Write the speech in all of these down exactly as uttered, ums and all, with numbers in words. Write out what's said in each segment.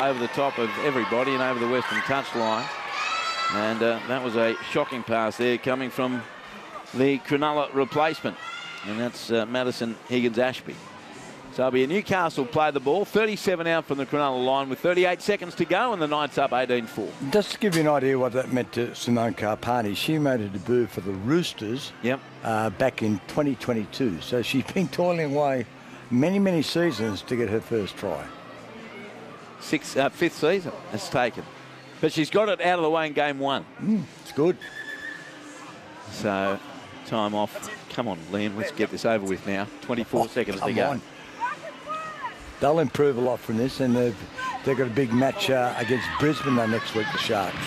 over the top of everybody and over the western touchline. And uh, that was a shocking pass there coming from the Cronulla replacement. And that's uh, Madison Higgins-Ashby. So it'll be a Newcastle play the ball. thirty-seven out from the Cronulla line with thirty-eight seconds to go, and the Knights up eighteen four. Just to give you an idea what that meant to Simone Carpani, she made a debut for the Roosters yep. uh, back in twenty twenty-two. So she's been toiling away many, many seasons to get her first try. Six, uh, fifth season it's taken. But she's got it out of the way in game one. Mm, it's good. So, time off. Come on, Liam, let's get this over with now. twenty-four oh, seconds to come go. On. They'll improve a lot from this, and they've, they've got a big match uh, against Brisbane uh, next week, the Sharks.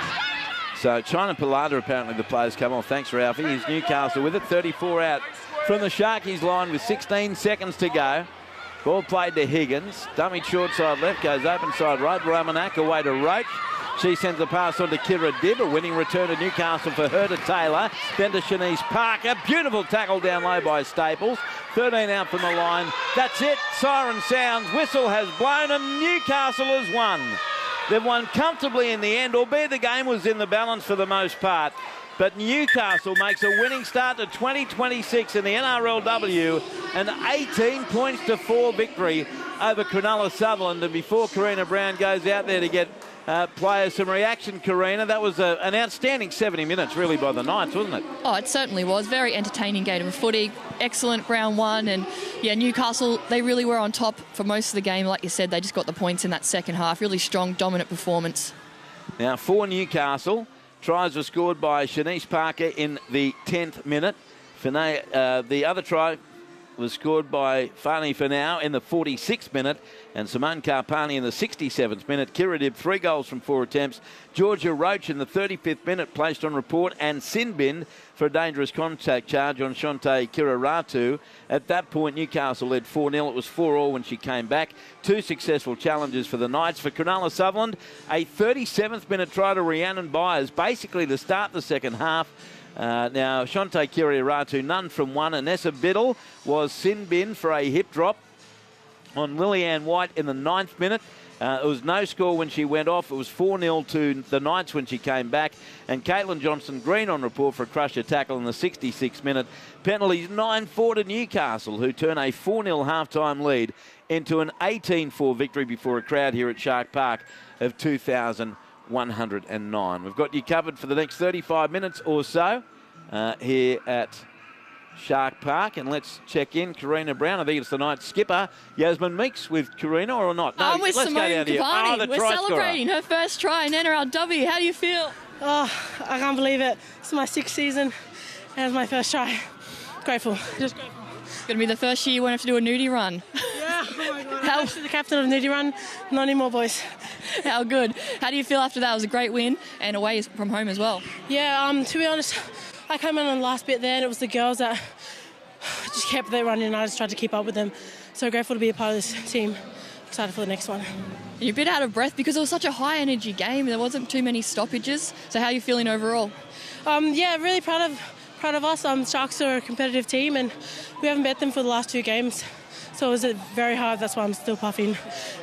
So, China Pilata, apparently the players come off. Thanks, Ralphie. He's Newcastle with it. thirty-four out from the Sharkies line with sixteen seconds to go. Ball played to Higgins. Dummy short side left, goes open side right. Ramanak away to Roach. She sends the pass on to Kira Dibb. A winning return to Newcastle for her to Taylor. Then to Shanice Parker. Beautiful tackle down low by Staples. thirteen out from the line. That's it. Siren sounds. Whistle has blown and Newcastle has won. They've won comfortably in the end, albeit the game was in the balance for the most part. But Newcastle makes a winning start to twenty twenty-six in the N R L W. An eighteen points to four victory over Cronulla Sutherland. And before Karina Brown goes out there to get uh, players some reaction, Karina, that was a, an outstanding seventy minutes really by the Knights, wasn't it? Oh, it certainly was. Very entertaining game of footy. Excellent round one. And, yeah, Newcastle, they really were on top for most of the game. Like you said, they just got the points in that second half. Really strong, dominant performance. Now, for Newcastle, tries were scored by Shanice Parker in the tenth minute. Finay, uh, the other try was scored by Fani Finau in the forty-sixth minute, and Simone Carpani in the sixty-seventh minute. Kira Dibb, three goals from four attempts. Georgia Roach in the thirty-fifth minute placed on report, and Sinbin for a dangerous contact charge on Shante Kiraratu. At that point, Newcastle led four nil. It was four all when she came back. Two successful challenges for the Knights. For Cronulla Sutherland, a thirty-seventh minute try to Rhiannon Byers, basically to start the second half. Uh, now, Shante Kiraratu, none from one. Anessa Biddle was Sinbin for a hip drop on Lillian White in the ninth minute. Uh, it was no score when she went off. It was four nil to the Knights when she came back. And Caitlin Johnson-Green on report for a crusher tackle in the sixty-sixth minute. Penalties nine four to Newcastle, who turn a four nil half-time lead into an eighteen four victory before a crowd here at Shark Park of two thousand one hundred nine. We've got you covered for the next thirty-five minutes or so uh, here at Shark Park, and let's check in Karina Brown. I think it's the Knights skipper, Yasmin Meeks, with Karina, or not? No, I'm with let's Simone go down to you. Cavani. Oh, We're celebrating scorer. her first try in N R L W. How do you feel? Oh, I can't believe it. It's my sixth season, and it's my first try. Grateful. Just grateful. It's going to be the first year you won't have to do a nudie run. Yeah, oh my God. How? I'm the captain of nudie run. Not anymore, boys. How good. How do you feel after that? It was a great win and away from home as well. Yeah, um, to be honest, I came in on the last bit there, and it was the girls that just kept their running, and I just tried to keep up with them. So grateful to be a part of this team. Excited for the next one. You're a bit out of breath because it was such a high energy game. There wasn't too many stoppages. So how are you feeling overall? Um, yeah, really proud of proud of us. Um, Sharks are a competitive team, and we haven't bet them for the last two games. So it was very hard. That's why I'm still puffing.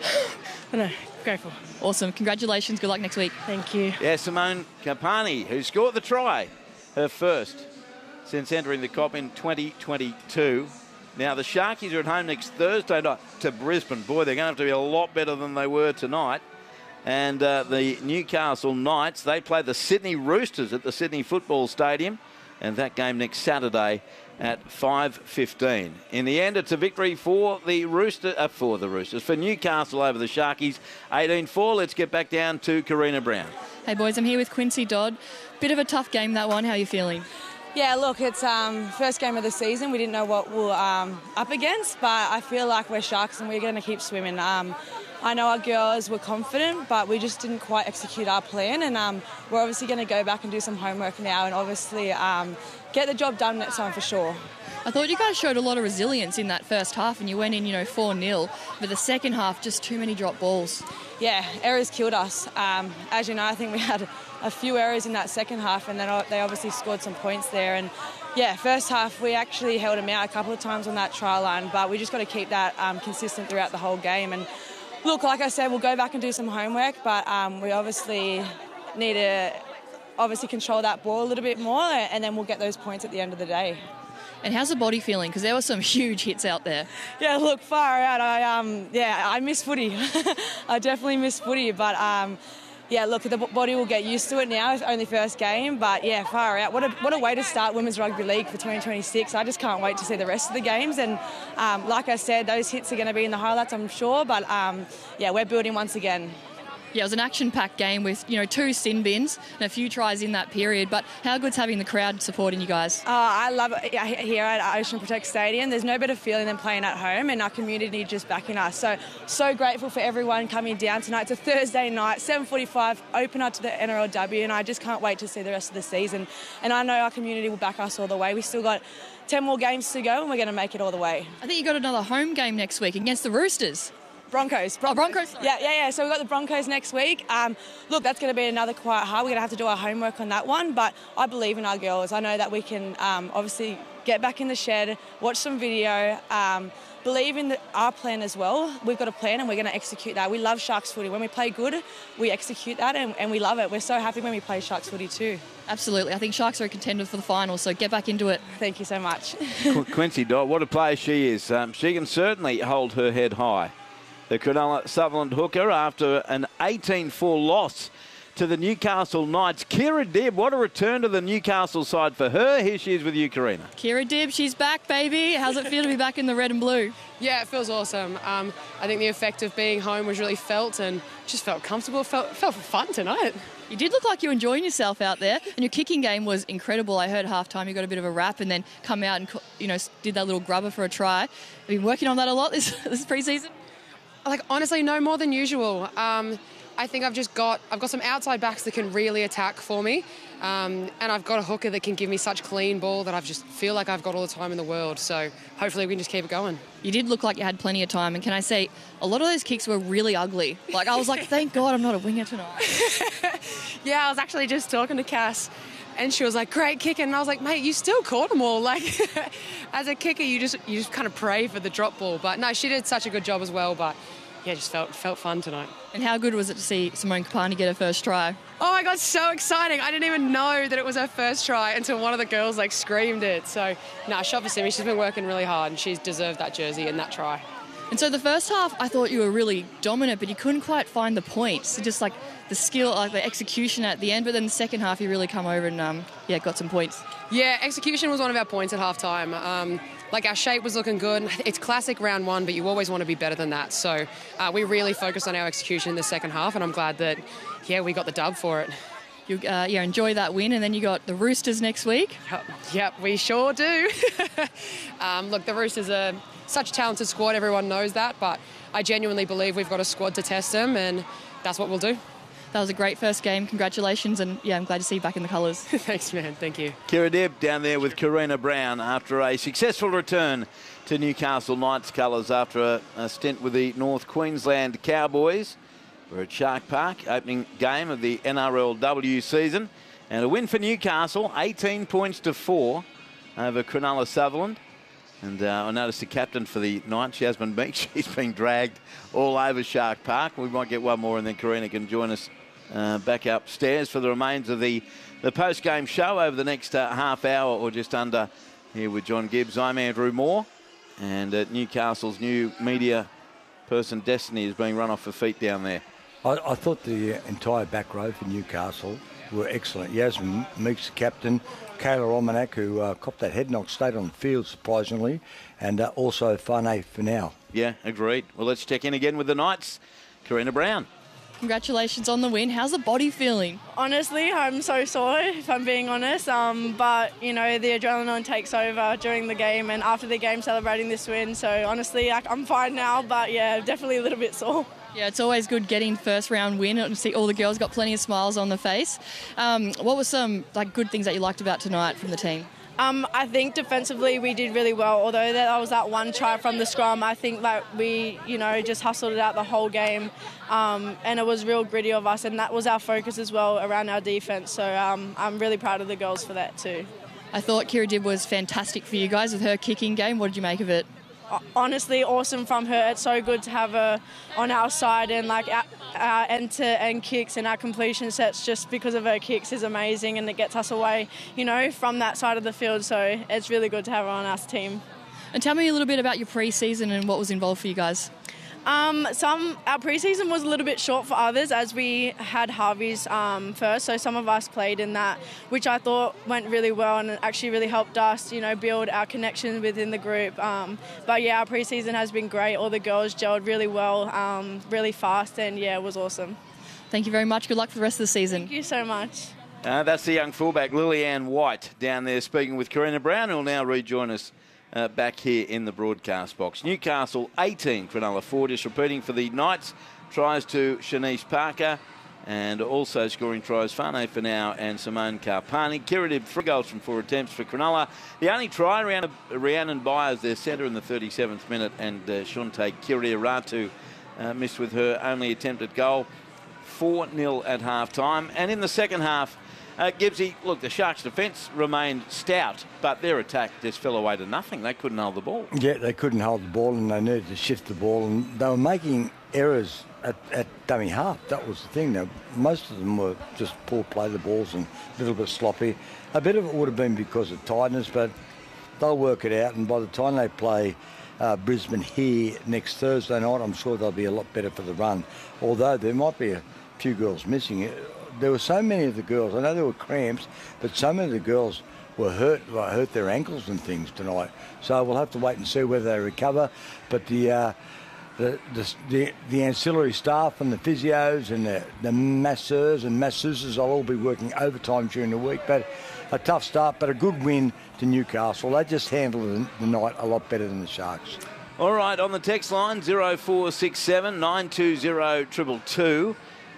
I know, grateful. Awesome. Congratulations. Good luck next week. Thank you. Yeah, Simone Carpani, who scored the try, her first since entering the C O P in twenty twenty-two. Now, the Sharkies are at home next Thursday night to Brisbane. Boy, they're going to have to be a lot better than they were tonight. And uh, the Newcastle Knights, they play the Sydney Roosters at the Sydney Football Stadium. And that game next Saturday at five fifteen. In the end, it's a victory for the Rooster, uh, for the Roosters, for Newcastle over the Sharkies, eighteen four. Let's get back down to Karina Brown. Hey, boys, I'm here with Quincy Dodd. Bit of a tough game, that one. How are you feeling? Yeah, look, it's um first game of the season. We didn't know what we're um, up against, but I feel like we're Sharks and we're going to keep swimming. Um, I know our girls were confident, but we just didn't quite execute our plan, and um, we're obviously going to go back and do some homework now and obviously um, get the job done next time for sure. I thought you guys showed a lot of resilience in that first half, and you went in, you know, four nil, but the second half, just too many drop balls. Yeah, errors killed us. Um, as you know, I think we had a few errors in that second half, and then they obviously scored some points there. And yeah, first half we actually held them out a couple of times on that try line, but we just got to keep that um, consistent throughout the whole game. And look, like I said, we'll go back and do some homework, but um, we obviously need to obviously control that ball a little bit more, and then we'll get those points at the end of the day. And how's the body feeling? Because there were some huge hits out there. Yeah, look, far out. I um, yeah, I miss footy. I definitely miss footy, but um, yeah, look, the body will get used to it now. It's only first game, but yeah, far out. What a what a way to start Women's Rugby League for twenty twenty-six. I just can't wait to see the rest of the games. And um, like I said, those hits are going to be in the highlights, I'm sure. But um, yeah, we're building once again. Yeah, it was an action-packed game with, you know, two sin bins and a few tries in that period. But how good's having the crowd supporting you guys? Uh, I love it here at Ocean Protect Stadium. There's no better feeling than playing at home, and our community just backing us. So, so grateful for everyone coming down tonight. It's a Thursday night, seven forty-five, opener to the N R L W, and I just can't wait to see the rest of the season. And I know our community will back us all the way. We still got ten more games to go, and we're going to make it all the way. I think you got another home game next week against the Roosters. Broncos. Broncos. Oh, Broncos. Sorry. Yeah, yeah, yeah. So we've got the Broncos next week. Um, look, that's going to be another quite hard. We're going to have to do our homework on that one, but I believe in our girls. I know that we can um, obviously get back in the shed, watch some video, um, believe in the, our plan as well. We've got a plan and we're going to execute that. We love Sharks footy. When we play good, we execute that and, and we love it. We're so happy when we play Sharks footy too. Absolutely. I think Sharks are a contender for the final, so get back into it. Thank you so much. Qu- Quincy Dott, what a player she is. Um, she can certainly hold her head high. The Cronulla Sutherland hooker, after an eighteen four loss to the Newcastle Knights. Kira Dibb, what a return to the Newcastle side for her. Here she is with you, Karina. Kira Dibb, she's back, baby. How's it feel to be back in the red and blue? Yeah, it feels awesome. Um, I think the effect of being home was really felt and just felt comfortable. Felt felt fun tonight. You did look like you were enjoying yourself out there, and your kicking game was incredible. I heard half time you got a bit of a wrap and then come out and, you know, did that little grubber for a try. Have you been working on that a lot this this pre-season? Like, honestly, no more than usual. Um, I think I've just got I've got some outside backs that can really attack for me, um, and I've got a hooker that can give me such clean ball that I just feel like I've got all the time in the world. So hopefully we can just keep it going. You did look like you had plenty of time, and can I say, a lot of those kicks were really ugly. Like, I was like, thank God I'm not a winger tonight. Yeah, I was actually just talking to Cass, and she was like, great kicking. And I was like, mate, you still caught them all. Like, as a kicker, you just you just kind of pray for the drop ball. But no, she did such a good job as well. But yeah, just felt felt fun tonight. And how good was it to see Simone Kapani get her first try? Oh my God, so exciting. I didn't even know that it was her first try until one of the girls like screamed it. So, no, nah, shot for Simi. She's been working really hard and she's deserved that jersey and that try. And so the first half, I thought you were really dominant, but you couldn't quite find the points. So just like the skill, like the execution at the end. But then the second half, you really come over and, um, yeah, got some points. Yeah, execution was one of our points at half time. Um, like our shape was looking good. It's classic round one, but you always want to be better than that. So uh, we really focused on our execution in the second half, and I'm glad that, yeah, we got the dub for it. You uh, yeah, enjoy that win, and then you got the Roosters next week. Yep, yep we sure do. um, look, the Roosters are such a talented squad, everyone knows that, but I genuinely believe we've got a squad to test them, and that's what we'll do. That was a great first game. Congratulations, and yeah, I'm glad to see you back in the colours. Thanks, man. Thank you. Kira Dibb down there with Karina Brown after a successful return to Newcastle Knights colours after a, a stint with the North Queensland Cowboys. We're at Shark Park, opening game of the N R L W season. And a win for Newcastle, eighteen points to four over Cronulla Sutherland. And uh, I noticed the captain for the Knights, Yasmin Meeks, she's been dragged all over Shark Park. We might get one more and then Karina can join us uh, back upstairs for the remains of the, the post-game show over the next uh, half hour or just under here with John Gibbs. I'm Andrew Moore, and uh, Newcastle's new media person, Destiny, is being run off her feet down there. I, I thought the entire back row for Newcastle were excellent. Yasmin Meeks, the captain, Kayla Almanac, who uh, copped that head knock, stayed on the field, surprisingly, and uh, also Fane Finau. Yeah, agreed. Well, let's check in again with the Knights. Karina Brown. Congratulations on the win. How's the body feeling? Honestly, I'm so sore, if I'm being honest. Um, but, you know, the adrenaline takes over during the game and after the game celebrating this win. So, honestly, like, I'm fine now, but, yeah, definitely a little bit sore. Yeah, it's always good getting first round win and see all the girls got plenty of smiles on the face. Um, what were some like good things that you liked about tonight from the team? Um, I think defensively we did really well. Although that was that one try from the scrum, I think that we, you know, just hustled it out the whole game, um, and it was real gritty of us, and that was our focus as well around our defence. So um, I'm really proud of the girls for that too. I thought Kira Dibb was fantastic for you guys with her kicking game. What did you make of it? honestly awesome from her. It's so good to have her on our side, and like our, our end-to-end kicks and our completion sets just because of her kicks is amazing, and it gets us away, you know, from that side of the field. So it's really good to have her on our team. And tell me a little bit about your pre-season and what was involved for you guys. Um, some our preseason was a little bit short for others, as we had Harvey's um, first, so some of us played in that, which I thought went really well and it actually really helped us, you know, build our connection within the group. Um, but yeah, our preseason has been great. All the girls gelled really well, um, really fast, and yeah, it was awesome. Thank you very much. Good luck for the rest of the season. Thank you so much. Uh, that's the young fullback Lillian White down there speaking with Karina Brown, who will now rejoin us Uh, back here in the broadcast box. Newcastle eighteen, Cronulla four. Just repeating for the Knights, tries to Shanice Parker, and also scoring tries Fane Finau and Simone Carpani. Kira did three goals from four attempts for Cronulla. The only try around Rhiannon Byers, their centre, in the thirty-seventh minute, and uh, Shante Kiriaratu uh, missed with her only attempted goal. four nil at half-time. And in the second half, Uh, Gibbsy, look, the Sharks' defence remained stout, but their attack just fell away to nothing. They couldn't hold the ball. Yeah, they couldn't hold the ball, and they needed to shift the ball, and they were making errors at, at dummy half. That was the thing. Now, most of them were just poor play the balls and a little bit sloppy. A bit of it would have been because of tiredness, but they'll work it out, and by the time they play uh, Brisbane here next Thursday night, I'm sure they'll be a lot better for the run, although there might be a few girls missing. There were so many of the girls, I know there were cramps, but so many of the girls were hurt, like hurt their ankles and things tonight. So we'll have to wait and see whether they recover. But the uh, the, the the the ancillary staff and the physios and the, the masseurs and masseuses will all be working overtime during the week. But a tough start, but a good win to Newcastle. They just handled the night a lot better than the Sharks. All right, on the text line, zero four six seven nine two zero two two two.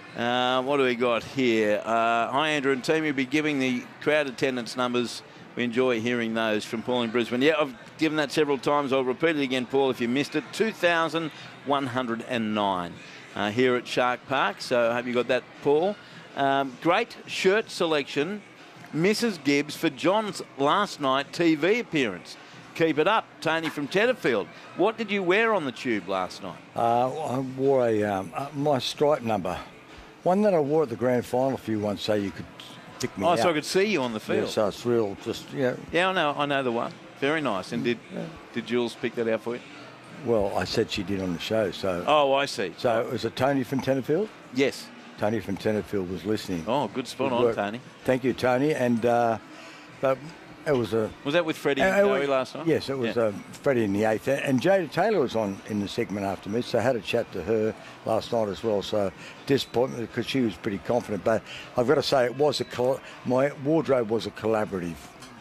Uh, what do we got here? Uh, hi, Andrew and team. You'll be giving the crowd attendance numbers. We enjoy hearing those from Paul in Brisbane. Yeah, I've given that several times. I'll repeat it again, Paul, if you missed it. two thousand one hundred nine uh, here at Shark Park. So I hope you got that, Paul. Um, great shirt selection, Missus Gibbs, for John's last night T V appearance. Keep it up. Tony from Tetterfield. What did you wear on the tube last night? Uh, I wore a um, uh, my stripe number. One that I wore at the grand final for you once, so you could pick me oh, out. so I could see you on the field. Yeah, so it's real, just, you know. Yeah, I know, I know the one. Very nice. And did yeah. did Jules pick that out for you? Well, I said she did on the show, so. Oh, I see. So was it Tony from Tenterfield? Yes. Tony from Tenterfield was listening. Oh, good spot good on, work. Tony. Thank you, Tony. And uh, but it was a. Was that with Freddie uh, and Joey last night? Yes, it was yeah. uh, Freddie in the eighth, and Jada Taylor was on in the segment after me, so I had a chat to her last night as well. So disappointment because she was pretty confident, but I've got to say it was a col- my wardrobe was a collaborative.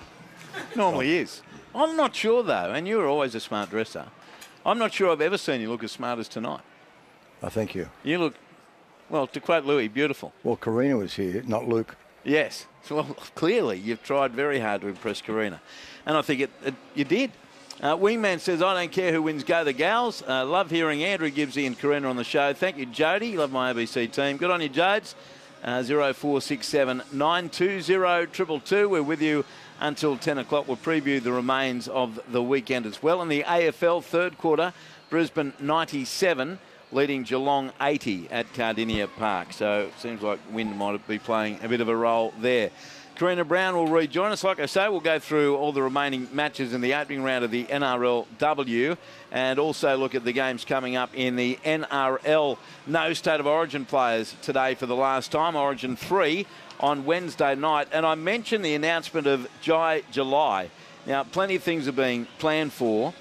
Normally is. I'm not sure though, and you were always a smart dresser. I'm not sure I've ever seen you look as smart as tonight. Oh, thank you. You look, well, to quote Louis, beautiful. Well, Karina was here, not Luke. Yes. Well, clearly you've tried very hard to impress Karina. And I think it, it, you did. Uh, Wingman says, I don't care who wins, go the gals. Uh, love hearing Andrew Gibbsy and Karina on the show. Thank you, Jody. Love my A B C team. Good on you, Jodes. Uh, zero four six seven nine two zero two two two. We're with you until ten o'clock. We'll preview the remains of the weekend as well. In the A F L third quarter, Brisbane ninety-seven, leading Geelong eighty at Cardinia Park. So it seems like wind might be playing a bit of a role there. Karina Brown will rejoin us. Like I say, we'll go through all the remaining matches in the opening round of the N R L W and also look at the games coming up in the N R L. No State of Origin players today for the last time. Origin three on Wednesday night. And I mentioned the announcement of Jai July. Now, plenty of things are being planned for.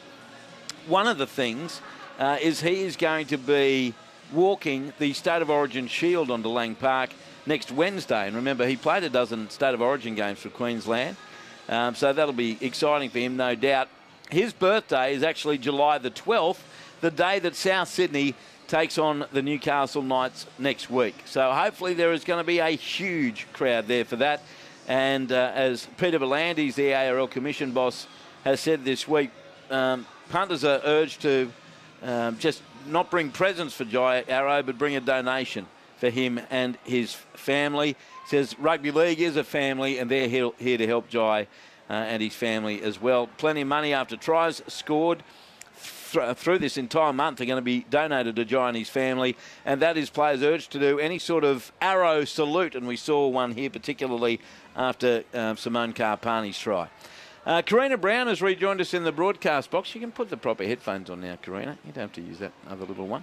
One of the things uh, is he is going to be walking the State of Origin Shield onto Lang Park next Wednesday. And remember, he played a dozen State of Origin games for Queensland. Um, so that'll be exciting for him, no doubt. His birthday is actually July the twelfth, the day that South Sydney takes on the Newcastle Knights next week. So hopefully there is going to be a huge crowd there for that. And uh, as Peter Volandis, the A R L Commission boss, has said this week, um, punters are urged to um, just not bring presents for Jai Arrow, but bring a donation for him and his family. He says rugby league is a family and they're here, here to help Jai uh, and his family as well. Plenty of money after tries scored. th- through this entire month are going to be donated to Jai and his family, and that is players urged to do any sort of arrow salute, and we saw one here particularly after uh, Simone Carpani's try. Uh, Karina Brown has rejoined us in the broadcast box. You can put the proper headphones on now, Karina. You don't have to use that other little one.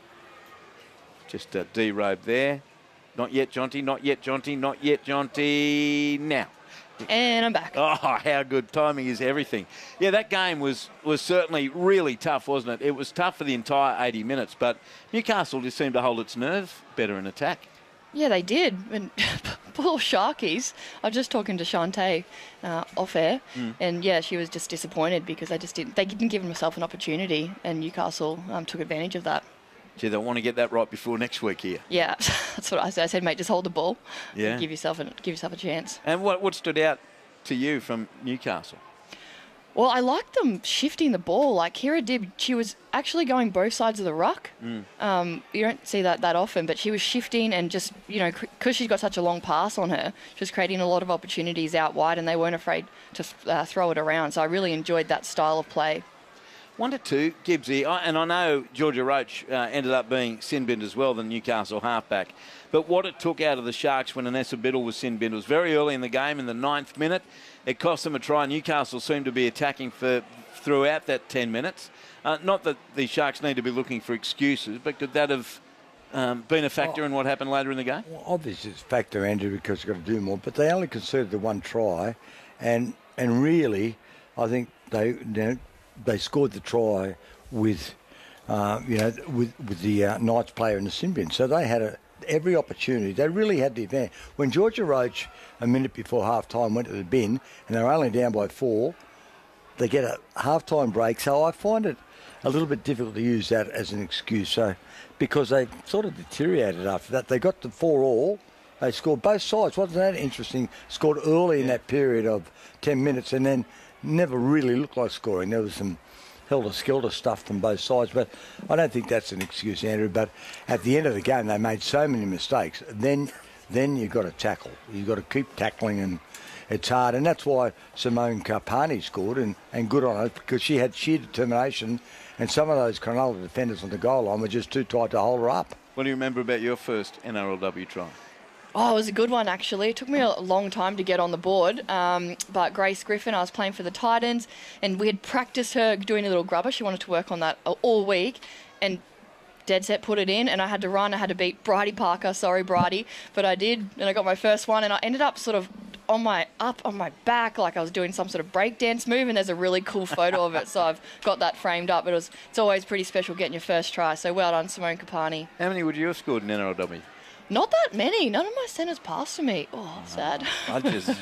Just a derobe there. Not yet, Jonty. Not yet, Jonty. Not yet, Jonty. Now. And I'm back. Oh, how good. Timing is everything. Yeah, that game was, was certainly really tough, wasn't it? It was tough for the entire eighty minutes, but Newcastle just seemed to hold its nerve better in attack. Yeah, they did. And poor Sharkies. I was just talking to Shantae uh, off air, mm. and yeah, she was just disappointed because they just didn't. They didn't give themselves an opportunity, and Newcastle um, took advantage of that. Gee, they want to get that right before next week here. Yeah, that's what I said. I said, mate, just hold the ball. Yeah. And give yourself a give yourself a chance. And what what stood out to you from Newcastle? Well, I liked them shifting the ball. Like Kira Dibb, she was actually going both sides of the ruck. Mm. Um, you don't see that that often, but she was shifting and just, you know, because she's got such a long pass on her, she was creating a lot of opportunities out wide, and they weren't afraid to uh, throw it around. So I really enjoyed that style of play. One to two, Gibbsy, and I know Georgia Roach uh, ended up being sin-binned as well, the Newcastle halfback. But what it took out of the Sharks when Anessa Biddle was sin-binned was very early in the game, in the ninth minute. It cost them a try. Newcastle seemed to be attacking for throughout that ten minutes. Uh, not that the Sharks need to be looking for excuses, but could that have um, been a factor well, in what happened later in the game? Well, obviously it's a factor, Andrew, because you've got to do more. But they only conceded the one try, and and really, I think they you know, they scored the try with uh, you know with with the uh, Knights player in the sin bin. So they had a, every opportunity. They really had the advantage. When Georgia Roach, a minute before half-time, went to the bin, and they were only down by four, they get a half-time break. So I find it a little bit difficult to use that as an excuse. So because they sort of deteriorated after that. They got to four all. They scored both sides. Wasn't that interesting? Scored early in that period of ten minutes, and then never really looked like scoring. There was some helter-skelter stuff from both sides, but I don't think that's an excuse, Andrew. But at the end of the game, they made so many mistakes. Then then you've got to tackle. You've got to keep tackling, and it's hard. And that's why Simone Carpani scored, and, and good on it, because she had sheer determination, and some of those Cronulla defenders on the goal line were just too tight to hold her up. What do you remember about your first N R L W try? Oh, it was a good one, actually. It took me a long time to get on the board. Um, but Grace Griffin, I was playing for the Titans, and we had practiced her doing a little grubber. She wanted to work on that all week, and dead set put it in, and I had to run. I had to beat Bridie Parker. Sorry, Bridie. But I did, and I got my first one, and I ended up sort of on my up on my back like I was doing some sort of breakdance move, and there's a really cool photo of it, so I've got that framed up. But it was, it's always pretty special getting your first try, so well done, Simone Carpani. How many would you have scored in N R L W? Not that many. None of my centres passed to me. Oh, sad. I just,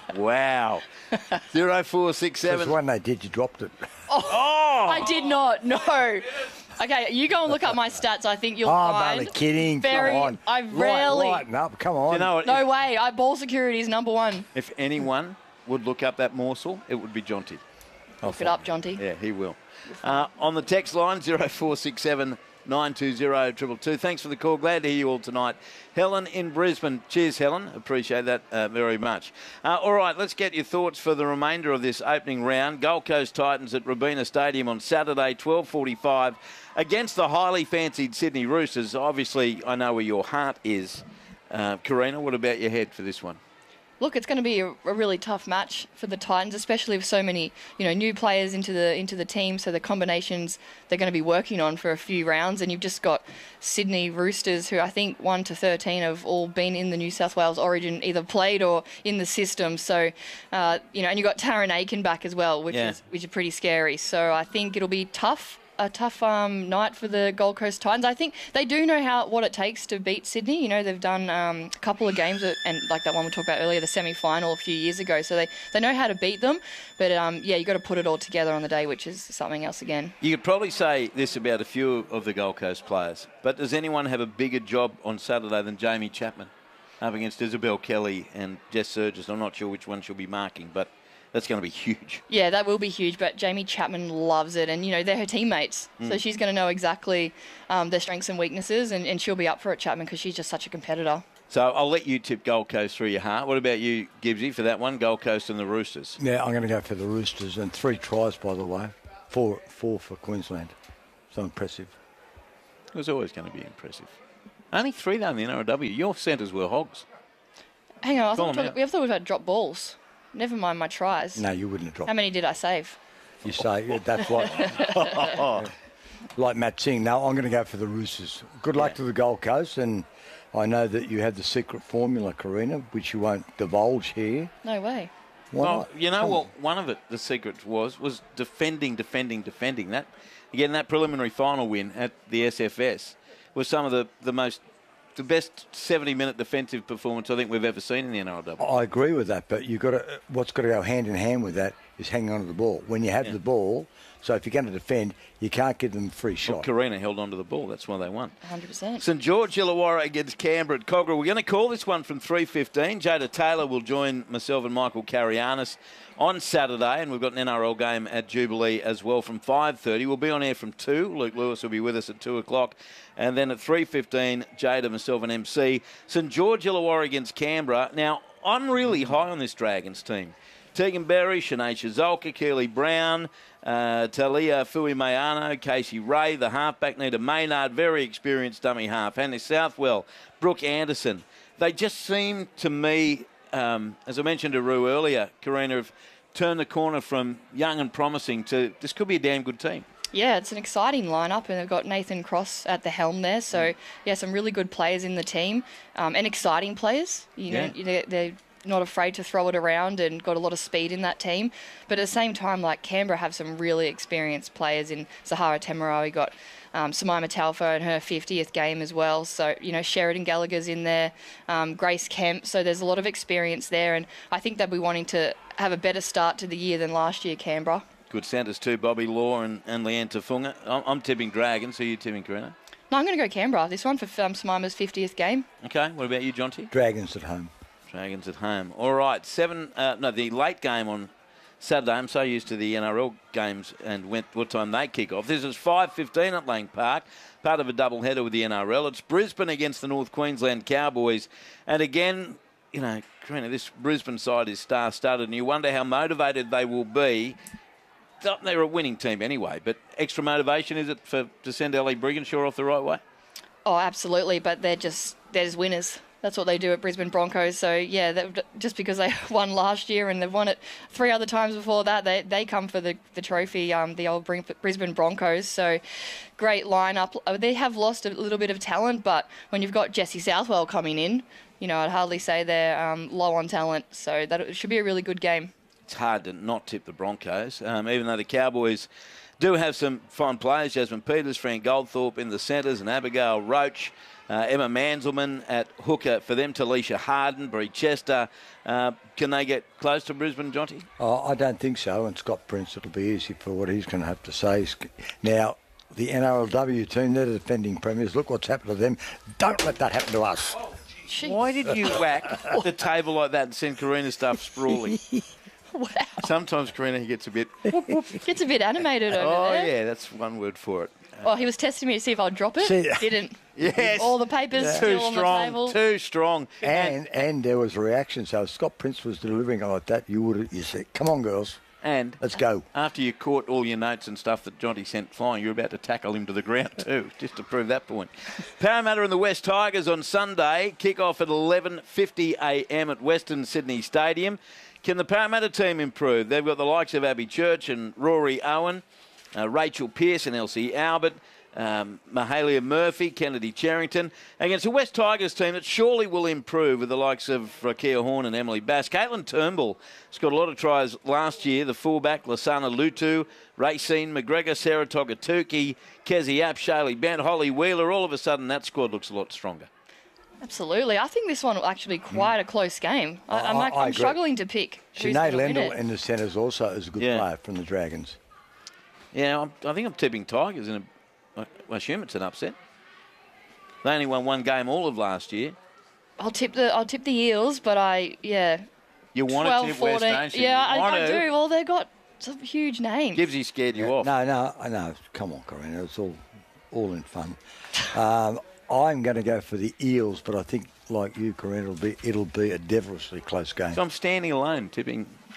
wow. Zero four six seven. There's one they did, you dropped it. Oh, oh, I did not. No. Okay, you go and look up my stats. I think you'll oh, find. Oh, no, kidding. Very, Come on. I rarely. Lighten up. Come on. You know what, no if, way. I ball security is number one. If anyone would look up that morsel, it would be Jonty. Look it up, Jonty. Yeah, he will. Uh, on the text line, zero four six seven. nine two zero two two. Thanks for the call. Glad to hear you all tonight. Helen in Brisbane. Cheers, Helen. Appreciate that uh, very much. Uh, all right, let's get your thoughts for the remainder of this opening round. Gold Coast Titans at Robina Stadium on Saturday, twelve forty-five, against the highly fancied Sydney Roosters. Obviously, I know where your heart is. Uh, Karina, what about your head for this one? Look, it's going to be a, a really tough match for the Titans, especially with so many, you know, new players into the into the team. So the combinations they're going to be working on for a few rounds, and you've just got Sydney Roosters, who I think one to thirteen have all been in the New South Wales Origin, either played or in the system. So, uh, you know, and you've got Taryn Aiken back as well, which yeah. is which is pretty scary. So I think it'll be tough. A tough um, night for the Gold Coast Titans. I think they do know how what it takes to beat Sydney. You know, they've done um, a couple of games, at, and like that one we talked about earlier, the semi-final a few years ago. So they, they know how to beat them. But, um, yeah, you've got to put it all together on the day, which is something else again. You could probably say this about a few of the Gold Coast players, but does anyone have a bigger job on Saturday than Jamie Chapman up against Isabel Kelly and Jess Surges? I'm not sure which one she'll be marking, but that's going to be huge. Yeah, that will be huge, but Jamie Chapman loves it. And, you know, they're her teammates, mm. so she's going to know exactly um, their strengths and weaknesses, and, and she'll be up for it, Chapman, because she's just such a competitor. So I'll let you tip Gold Coast through your heart. What about you, Gibbsy, for that one, Gold Coast and the Roosters? Yeah, I'm going to go for the Roosters, and three tries, by the way. Four, four for Queensland. So impressive. It was always going to be impressive. Only three, though, in the N R L W. Your centres were hogs. Hang on, I Call thought, them we out. we thought we had drop balls. Never mind my tries. No, you wouldn't have dropped. How many did I save? You say yeah, that's like like Matt Singh. No, I'm going to go for the Roosters. Good luck Yeah. to the Gold Coast, and I know that you have the secret formula, Karina, which you won't divulge here. No way. Why Well, not? you know Come what? on. One of it, the secret was, was defending, defending, defending. That again, that preliminary final win at the S F S was some of the, the most, the best seventy-minute defensive performance I think we've ever seen in the N R L W. I agree with that, but you got to. What's got to go hand in hand with that is hanging on to the ball. When you have Yeah. the ball, so if you're going to defend, you can't give them a free Well, shot. Karina held on to the ball. That's why they won. one hundred percent. St George Illawarra against Canberra at Cogra. We're going to call this one from three fifteen. Jada Taylor will join myself and Michael Carianis on Saturday, and we've got an N R L game at Jubilee as well from five thirty. We'll be on air from two. Luke Lewis will be with us at two o'clock. And then at three fifteen, Jada, myself and M C. St George Illawarra against Canberra. Now, I'm really high on this Dragons team. Tegan Berry, Shanae Shazolka, Keely Brown, uh, Talia Fuimayano, Casey Ray, the halfback, Nita Maynard, very experienced dummy half, Hannah Southwell, Brooke Anderson. They just seem to me, um, as I mentioned to Roo earlier, Karina, have turned the corner from young and promising to this could be a damn good team. Yeah, it's an exciting lineup, and they've got Nathan Cross at the helm there. So, yeah, some really good players in the team, um, and exciting players. You know, Yeah. they're, they're not afraid to throw it around and got a lot of speed in that team. But at the same time, like Canberra have some really experienced players in Sahara Temerai. We got um, Samaima Talfo in her fiftieth game as well. So, you know, Sheridan Gallagher's in there, um, Grace Kemp. So there's a lot of experience there, and I think they'll be wanting to have a better start to the year than last year, Canberra. Good centres too, Bobby Law and, and Leanne Tafunga. I'm, I'm tipping Dragons. Who are you tipping, Karina? No, I'm going to go Canberra. This one for um, Samaima's fiftieth game. Okay, what about you, Jonty? Dragons at home. Dragons at home. All right, seven. Uh, no, the late game on Saturday. I'm so used to the N R L games and when, what time they kick off. This is five fifteen at Lang Park, part of a double header with the N R L. It's Brisbane against the North Queensland Cowboys, and again, you know, Karina, this Brisbane side is star-studded, and you wonder how motivated they will be. They're a winning team anyway, but extra motivation is it for to send Ellie Brigginshaw off the right way? Oh, absolutely, but they're just they're just winners. That's what they do at Brisbane Broncos. So, yeah, that, just because they won last year and they've won it three other times before that, they they come for the, the trophy, um, the old Brisbane Broncos. So, great lineup. They have lost a little bit of talent, but when you've got Jessie Southwell coming in, you know, I'd hardly say they're um, low on talent. So, that it should be a really good game. It's hard to not tip the Broncos, um, even though the Cowboys do have some fine players. Jasmine Peters, Fran Goldthorpe in the centres, and Abigail Roach, uh, Emma Manzelman at hooker for them, Talisha Harden, Brie Chester. Uh, can they get close to Brisbane, Jonty? Oh, I don't think so, and Scott Prince, it'll be easy for what he's going to have to say. Now, the N R L W team, they're the defending premiers. Look what's happened to them. Don't let that happen to us. Jeez. Why did you whack the table like that and send Karina stuff sprawling? Wow. Sometimes Karina gets a bit... Gets a bit animated over Oh, there. yeah, that's one word for it. Oh, he was testing me to see if I'd drop it. See- Didn't. Yes. All the papers Too still on the strong, table. too strong. And and there was a reaction. So if Scott Prince was delivering it like that, you would have you said, "Come on, girls, And let's go." after you caught all your notes and stuff that Jonty sent flying, you were about to tackle him to the ground too, just to prove that point. Parramatta and the West Tigers on Sunday. Kick off at eleven fifty a m at Western Sydney Stadium. Can the Parramatta team improve? They've got the likes of Abby Church and Rory Owen, uh, Rachel Pearce and Elsie Albert, um, Mahalia Murphy, Kennedy Charrington, against a West Tigers team that surely will improve with the likes of Rakia Horn and Emily Bass. Caitlin Turnbull scored a lot of tries last year. The fullback, Lasana Lutu, Racine McGregor, Sarah Togatuki, Kezi App, Shaylee Bent, Holly Wheeler. All of a sudden, that squad looks a lot stronger. Absolutely. I think this one will actually be quite a close game. I, I'm, I- like, I I'm agree. struggling to pick who's Sinead going to win Lendl it. in the centres also is a good Yeah. player from the Dragons. Yeah, I'm, I think I'm tipping Tigers in a. I assume it's an upset. They only won one game all of last year. I'll tip the I'll tip the Eels, but I yeah. You want to twelve, tip West, fourteen. don't you? Yeah, You I, want I to. do. Well, they've got some huge names. Gibbsy scared you off. No, no, I know. Come on, Karina. It's all, all in fun. Um, I'm going to go for the Eels, but I think, like you, Karina, it'll be it'll be a devilishly close game. So I'm standing alone tipping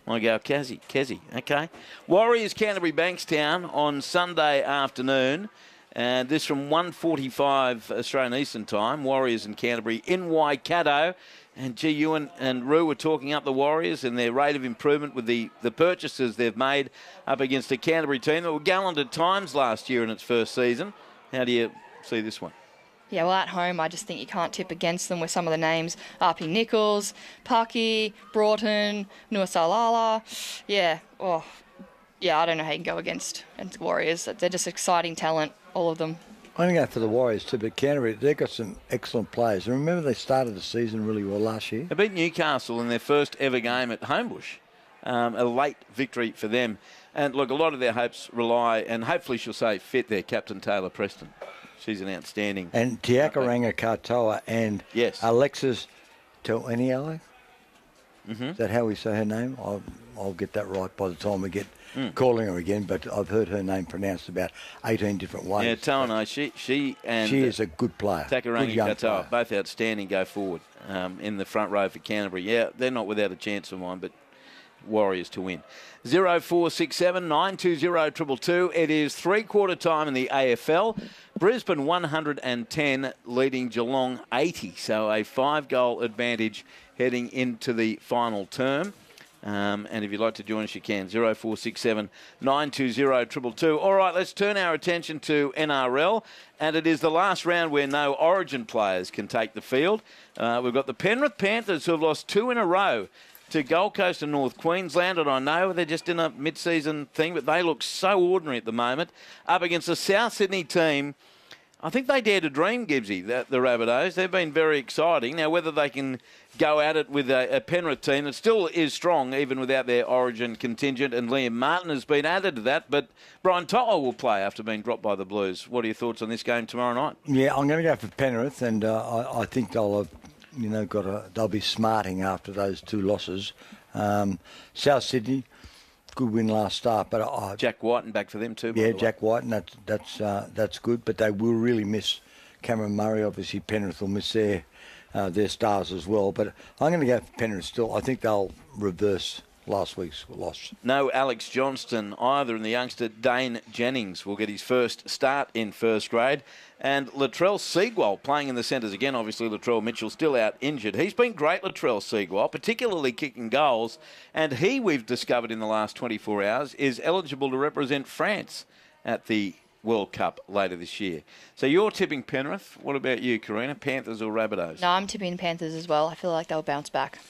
My go, Kessie. Kessie, okay. Warriors, Canterbury Bankstown on Sunday afternoon. And this from one forty-five Australian Eastern Time. Warriors and Canterbury in Waikato. And G. Ewan and Roo were talking up the Warriors and their rate of improvement with the, the purchases they've made up against a Canterbury team that were gallant at times last year in its first season. How do you see this one? Yeah, well, at home, I just think you can't tip against them with some of the names. R P Nichols, Paki, Broughton, Nuasalala. Yeah, oh, yeah, I don't know how you can go against the Warriors. They're just exciting talent, all of them. I'm going to go for the Warriors too, but Canterbury, they've got some excellent players. And remember, they started the season really well last year. They beat Newcastle in their first ever game at Homebush. Um, a late victory for them. And look, a lot of their hopes rely, and hopefully she'll say fit their captain, Taylor Preston. She's an outstanding. And Tiakaranga Katoa and yes. Alexis Toeniele. Mm-hmm. Is that how we say her name? I'll, I'll get that right by the time we get mm. calling her again, but I've heard her name pronounced about eighteen different ways. Yeah, Toeno, she, she and... She is a good player. Takaranga Katoa, both outstanding, go forward um, in the front row for Canterbury. Yeah, they're not without a chance of mine, but Warriors to win. zero four six seven nine two zero two two two. It is three-quarter time in the A F L. Brisbane one hundred ten leading Geelong eighty. So a five-goal advantage heading into the final term. Um, and if you'd like to join us, you can. zero four six seven nine two zero two two two. All right, let's turn our attention to N R L. And it is the last round where no Origin players can take the field. Uh, we've got the Penrith Panthers, who have lost two in a row to Gold Coast and North Queensland, and I know they're just in a mid-season thing, but they look so ordinary at the moment. Up against a South Sydney team, I think they dare to dream, Gibbsy, the, the Rabbitohs. They've been very exciting. Now, whether they can go at it with a, a Penrith team that still is strong, even without their Origin contingent, and Liam Martin has been added to that, but Brian To'o will play after being dropped by the Blues. What are your thoughts on this game tomorrow night? Yeah, I'm going to go for Penrith, and uh, I, I think they'll have You know, got a, they'll be smarting after those two losses. Um, South Sydney, good win last start, but I, Jack Whiten back for them too. Yeah, by the Jack way. Whiten, that's that's uh, that's good, but they will really miss Cameron Murray. Obviously, Penrith will miss their uh, their stars as well. But I'm going to go for Penrith still. I think they'll reverse last week's loss. No Alex Johnston either, and the youngster Dane Jennings will get his first start in first grade. And Latrell Seagull playing in the centres again. Obviously, Latrell Mitchell still out injured. He's been great, Latrell Seagull, particularly kicking goals. And he, we've discovered in the last twenty-four hours, is eligible to represent France at the World Cup later this year. So you're tipping Penrith. What about you, Karina? Panthers or Rabbitohs? No, I'm tipping Panthers as well. I feel like they'll bounce back.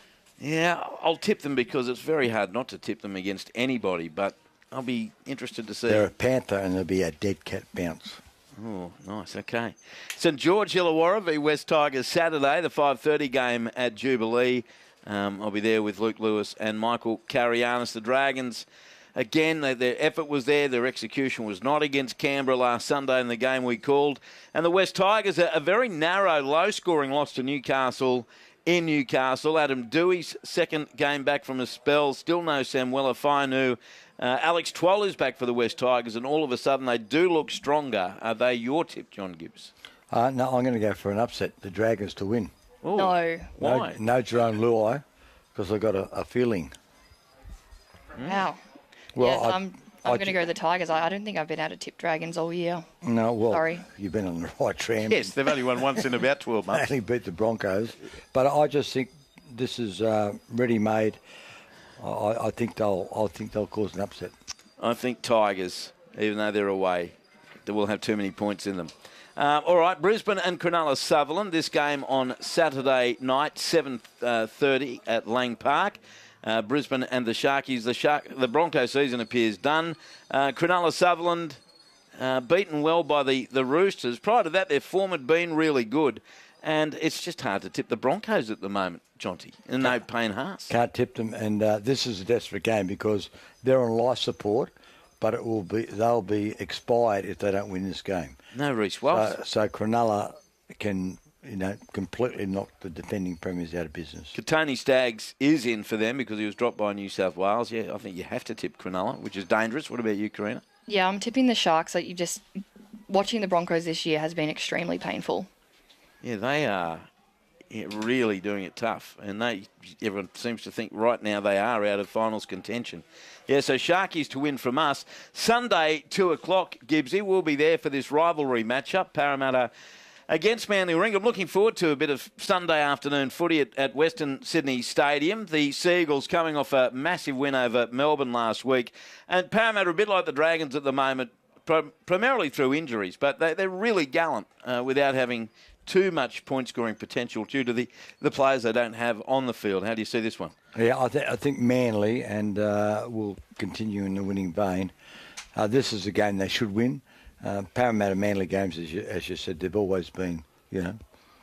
Yeah, I'll tip them because it's very hard not to tip them against anybody, but I'll be interested to see. They're a Panther and there'll be a dead cat bounce. Oh, nice, okay. St George Illawarra v West Tigers Saturday, the five thirty game at Jubilee. Um, I'll be there with Luke Lewis and Michael Carianis. The Dragons, again, they, their effort was there. Their execution was not against Canberra last Sunday in the game we called. And the West Tigers, a, a very narrow, low-scoring loss to Newcastle in Newcastle. Adam Dewey's second game back from a spell. Still no Samuela Fainu. Uh, Alex Twal is back for the West Tigers, and all of a sudden they do look stronger. Are they your tip, John Gibbs? Uh, no, I'm going to go for an upset. The Dragons to win. Ooh, No. Why? No, no Jerome Luai, because I've got a, a feeling. Wow. Well, yeah, I- I'm, I'm I going to ju- go the Tigers. I, I don't think I've been able to tip Dragons all year. No, well, Sorry. you've been on the right tram. Yes, they've only won once in about twelve They months. only beat the Broncos. But I just think this is uh, ready-made. I, I think they'll. I think they'll cause an upset. I think Tigers, even though they're away, they will have too many points in them. Um, all right, Brisbane and Cronulla Sutherland. This game on Saturday night, seven thirty at Lang Park. Uh, Brisbane and the Sharkies. The Shark, the Bronco season appears done. Uh, Cronulla Sutherland uh, beaten well by the, the Roosters. Prior to that, their form had been really good. And it's just hard to tip the Broncos at the moment, Jonty. And no Payne Haas. Can't tip them, and uh, this is a desperate game because they're on life support, but it will be they'll be expired if they don't win this game. No Reece Wells. So, so Cronulla can, you know, completely knock the defending premiers out of business. Tony Staggs is in for them because he was dropped by New South Wales. Yeah, I think you have to tip Cronulla, which is dangerous. What about you, Karina? Yeah, I'm tipping the Sharks. Like you just watching the Broncos this year has been extremely painful. Yeah, they are yeah, really doing it tough. And they, everyone seems to think right now they are out of finals contention. Yeah, so Sharkies to win from us. Sunday, two o'clock, Gibbsy. We'll be there for this rivalry matchup. Parramatta against Manly Warringah. I'm looking forward to a bit of Sunday afternoon footy at, at Western Sydney Stadium. The Seagulls coming off a massive win over Melbourne last week. And Parramatta, a bit like the Dragons at the moment, pr- primarily through injuries, but they, they're really gallant uh, without having too much point-scoring potential due to the, the players they don't have on the field. How do you see this one? Yeah, I, th- I think Manly and uh, will continue in the winning vein. Uh, this is a game they should win. Uh, Parramatta Manly games, as you, as you said, they've always been, you know,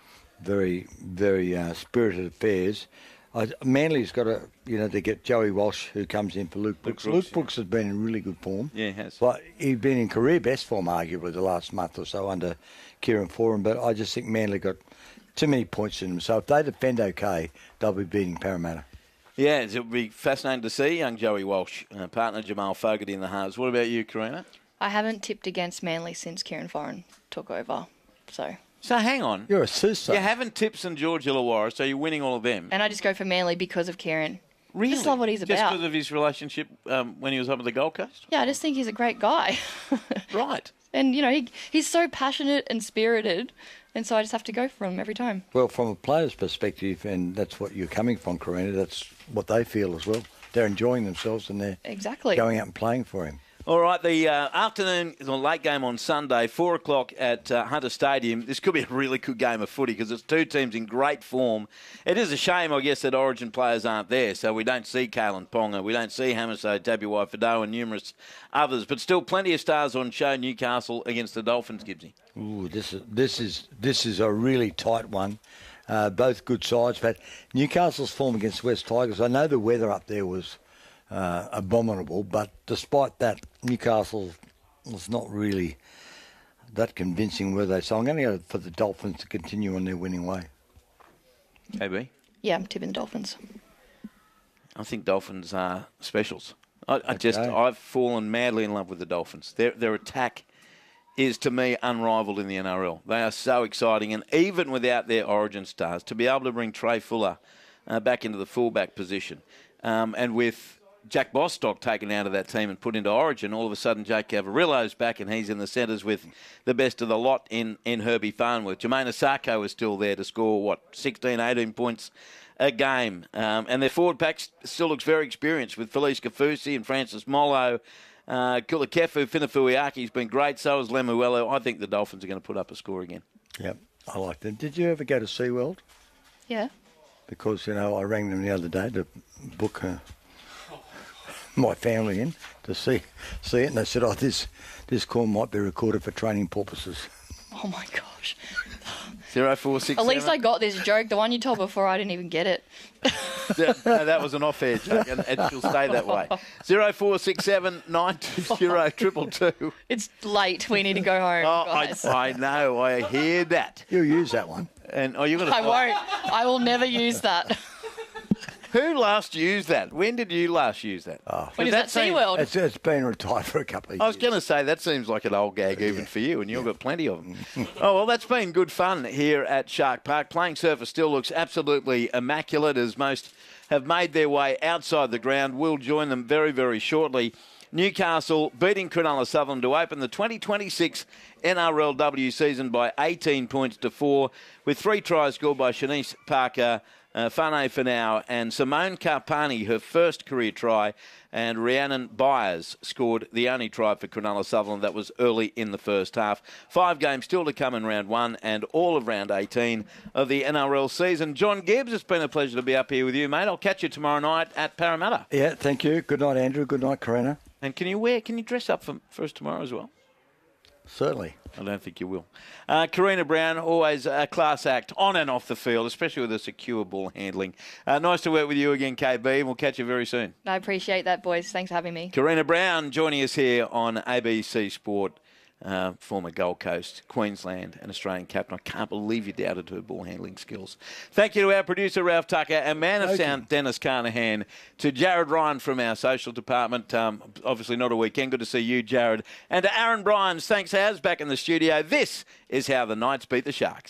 very, very uh, spirited affairs. Uh, Manly's got to, you know, they get Joey Walsh, who comes in for Luke Brooks. Luke Brooks, Luke Brooks has been in really good form. Yeah, he has. But he's been in career best form, arguably, the last month or so under Kieran Foran. But I just think Manly got too many points in them. So if they defend okay, they'll be beating Parramatta. Yeah, it'll be fascinating to see young Joey Walsh, uh, partner Jamal Fogarty in the halves. What about you, Karina? I haven't tipped against Manly since Kieran Foran took over, so... So hang on. You're a soothsayer. You haven't tipped St George Illawarra, so you're winning all of them. And I just go for Manly because of Kieran. Really? I just love what he's Just about. because of his relationship um, when he was up at the Gold Coast? Yeah, I just think he's a great guy. Right. And, you know, he, he's so passionate and spirited, and so I just have to go for him every time. Well, from a player's perspective, and that's what you're coming from, Karina, that's what they feel as well. They're enjoying themselves and they're Exactly. going out and playing for him. All right, the uh, afternoon, the late game on Sunday, four o'clock at uh, Hunter Stadium. This could be a really good game of footy because it's two teams in great form. It is a shame, I guess, that Origin players aren't there, so we don't see Kalen Ponga, we don't see Hamiso Tabuai-Fidow and numerous others, but still plenty of stars on show. Newcastle against the Dolphins, Gibbsy. Ooh, this is this is this is a really tight one. Uh, both good sides, but Newcastle's form against West Tigers. I know the weather up there was Uh, abominable, but despite that, Newcastle was not really that convincing, were they? So I'm going to go for the Dolphins to continue on their winning way. K B? Yeah, I'm tipping the Dolphins. I think Dolphins are specials. I, I Okay. just, I've fallen madly in love with the Dolphins. Their their attack is, to me, unrivaled in the N R L. They are so exciting, and even without their Origin stars, to be able to bring Trey Fuller uh, back into the fullback position, um, and with Jack Bostock taken out of that team and put into Origin, all of a sudden Jake Cavarillo's back and he's in the centres with the best of the lot in, in Herbie Farnworth. Jermaine Asako is still there to score, what, sixteen, eighteen points a game. Um, and their forward pack still looks very experienced with Felice Kafusi and Francis Molo. Uh, Kulakefu Finafuiaki's been great, so is Lemuelu. I think the Dolphins are going to put up a score again. Yep, I like them. Did you ever go to SeaWorld? Yeah. Because, you know, I rang them the other day to book uh, my family in to see see it, and they said, oh, this, this call might be recorded for training purposes. Oh, my gosh. Zero four six. At least I got this joke. The one you told before, I didn't even get it. No, that was an off-air joke, and it will stay that way. Zero four six seven nine two zero triple two. It's late. We need to go home, Oh, guys. I, I know. I hear that. You'll use that one. And oh, you're going to. I won't. I will never use that. Who last used that? When did you last use that? Oh. When is that seems- SeaWorld? It's, it's been retired for a couple of years. I was going to say, that seems like an old gag even Yeah. for you, and you've got plenty of them. Oh, well, that's been good fun here at Shark Park. Playing surface still looks absolutely immaculate, as most have made their way outside the ground. We'll join them very, very shortly. Newcastle beating Cronulla Sutherland to open the twenty twenty-six N R L W season by eighteen points to four, with three tries scored by Shanice Parker, Uh, Fane Finau and Simone Carpani, her first career try, and Rhiannon Byers scored the only try for Cronulla Sutherland. That was early in the first half. Five games still to come in round one and all of round eighteen of the N R L season. John Gibbs, it's been a pleasure to be up here with you, mate. I'll catch you tomorrow night at Parramatta. Yeah, thank you. Good night, Andrew. Good night, Karina. And can you wear, can you dress up for, for us tomorrow as well? Certainly. I don't think you will. Uh, Karina Brown, always a class act on and off the field, especially with the secure ball handling. Uh, nice to work with you again, K B, and we'll catch you very soon. I appreciate that, boys. Thanks for having me. Karina Brown joining us here on A B C Sport, uh, former Gold Coast, Queensland and Australian captain. I can't believe you doubted her ball handling skills. Thank you to our producer, Ralph Tucker, and man of sound, Dennis Carnahan, to Jared Ryan from our social department. Um, obviously not a weekend. Good to see you, Jared. And to Aaron Bryans, thanks, Az, back in the studio. This is how the Knights beat the Sharks.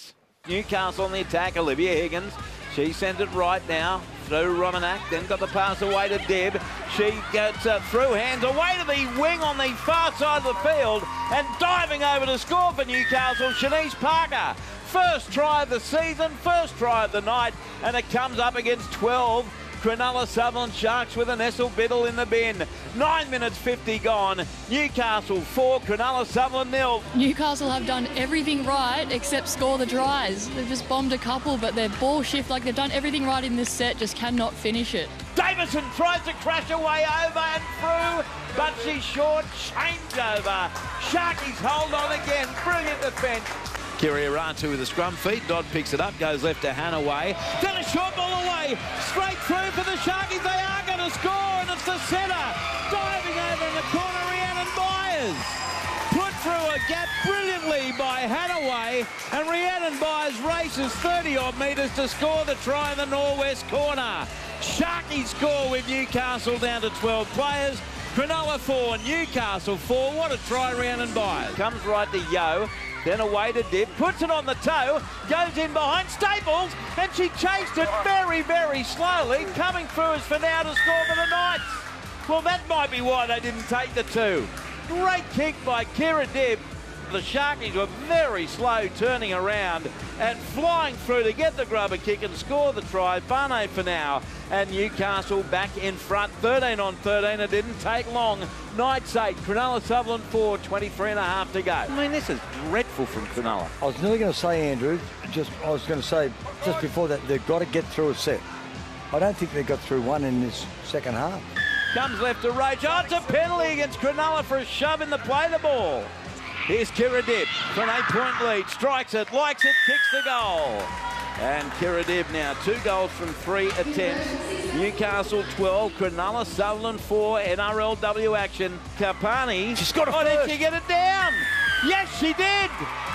Newcastle on the attack, Olivia Higgins. She sends it right now through Romanak, then got the pass away to Deb. She gets uh, through hands away to the wing on the far side of the field, and diving over to score for Newcastle, Shanice Parker. First try of the season, first try of the night, and it comes up against twelve. Cronulla Sutherland Sharks with an Essel Biddle in the bin. Nine minutes fifty gone. Newcastle four, Cronulla Sutherland nil. Newcastle have done everything right except score the tries. They've just bombed a couple, but their ball shift, like they've done everything right in this set, just cannot finish it. Davison tries to crash away over and through, but she's short. Changeover. Sharkies hold on again. Brilliant defence. Kiri Arantu with a scrum feed. Dodd picks it up, goes left to Hanaway. Then a short ball away. Straight through for the Sharkies. They are going to score, and it's the centre. Diving over in the corner, Rhiannon Byers. Put through a gap brilliantly by Hanaway, and Rhiannon Byers races thirty odd metres to score the try in the northwest corner. Sharkies score with Newcastle down to twelve players. Cronulla four, Newcastle four. What a try, Rhiannon Byers. Comes right to Yo. Then away to Dip, puts it on the toe, goes in behind Staples, and she chased it very, very slowly, coming through as Finau to score for the Knights. Well, that might be why they didn't take the two. Great kick by Kira Dib. The Sharkies were very slow turning around and flying through to get the grubber kick and score the try. Fane Finau and Newcastle back in front, thirteen on thirteen. It didn't take long. Knights eight, Cronulla Sutherland four, twenty-three and a half to go. I mean, this is dreadful from Cronulla. I was nearly going to say, Andrew, just I was going to say just before that, they've got to get through a set. I don't think they got through one in this second half. Comes left to Rach. Oh, it's a penalty against Cronulla for a shove in the play the ball. Here's Kira Dib for an eight-point lead. Strikes it, likes it, kicks the goal. And Kira Dib now two goals from three attempts. Newcastle twelve, Cronulla Sutherland four, N R L W action. Kapani. She's got a Oh, first. did she get it down? Yes, she did.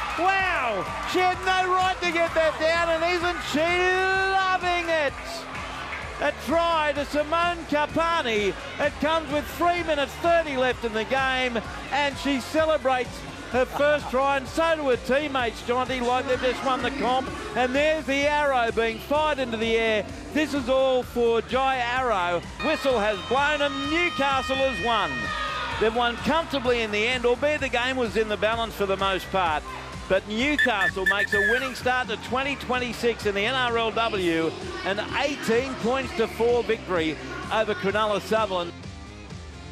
Wow. She had no right to get that down, and isn't she loving it? A try to Simone Kapani. It comes with three minutes thirty left in the game, and she celebrates her first try, and so do her teammates, Jonty, like they've just won the comp. And there's the arrow being fired into the air. This is all for Jai Arrow. Whistle has blown, and Newcastle has won. They've won comfortably in the end, albeit the game was in the balance for the most part. But Newcastle makes a winning start to twenty twenty-six in the N R L W, an eighteen points to four victory over Cronulla Sutherland.